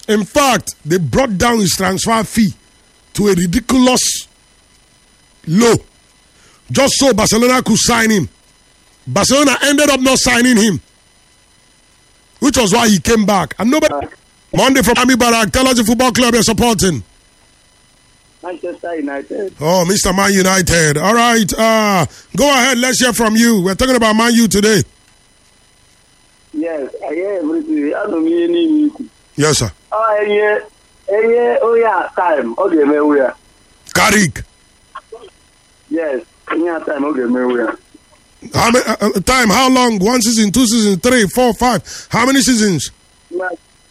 In fact, they brought down his transfer fee to a ridiculous low, just so Barcelona could sign him. Barcelona ended up not signing him, which was why he came back. And nobody. Monday from Ami Barak, tell us the football club you're supporting. Manchester United. Oh, Mr. Man United. All right. Go ahead. Let's hear from you. We're talking about Man U today. Yes, I hear everything. I don't mean anything. Yes, sir. Time. Okay, we are. Carrick. Yes, time. Okay, we are. How many time? How long? 1 season, 2 seasons, 3, 4, 5. How many seasons? 2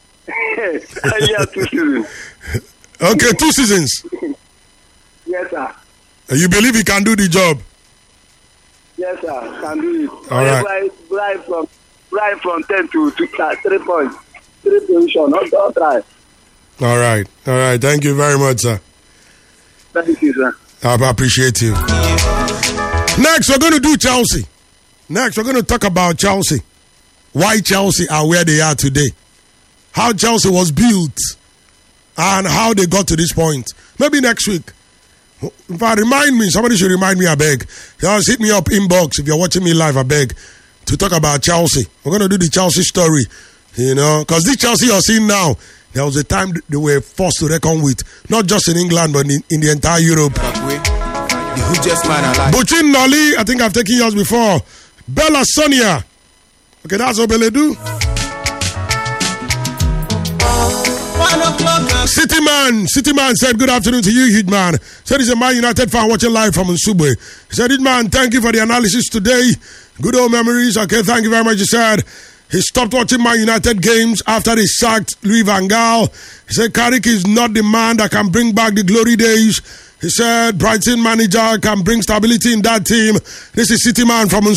seasons. Okay, 2 seasons. Yes, sir. You believe he can do the job? Yes, sir. Can do it. All right. Right from 10 to 3 points. 3 position. I'll try. All right. Thank you very much, sir. Thank you, sir. I appreciate you. Next, we're going to do Chelsea. Next, we're going to talk about Chelsea. Why Chelsea are where they are today. How Chelsea was built. And how they got to this point. Maybe next week. If I remind me, somebody should remind me, I beg. Just hit me up inbox if you're watching me live, I beg. To talk about Chelsea. We're going to do the Chelsea story. You know, because this Chelsea you're seeing now, there was a time they were forced to reckon with. Not just in England, but in the entire Europe. Buchin Nolly, I think I've taken yours before. Bella Sonia. Okay, that's what Beledu. City Man said, good afternoon to you, huge man. Said he's a Man United fan watching live from Nsugbe. He said, huge man, thank you for the analysis today. Good old memories. Okay, thank you very much. He said he stopped watching Man United games after he sacked Louis van Gaal. He said Carrick is not the man that can bring back the glory days. He said Brighton manager can bring stability in that team. This is City Man from